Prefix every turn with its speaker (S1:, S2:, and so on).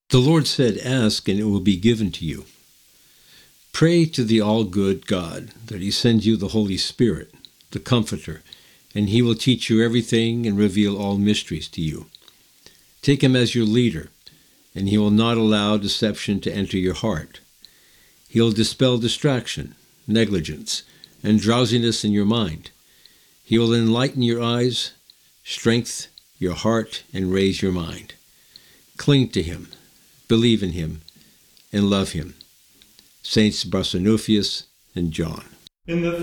S1: The Lord said, "Ask, and it will be given to you." Pray to the all-good God that he sends you the Holy Spirit, the Comforter, and he will teach you everything and reveal all mysteries to you. Take him as your leader, and he will not allow deception to enter your heart. He will dispel distraction, negligence, and drowsiness in your mind. He will enlighten your eyes, strengthen your heart, and raise your mind. Cling to him, believe in him, and love him. Saints Barsanuphius and John.
S2: In the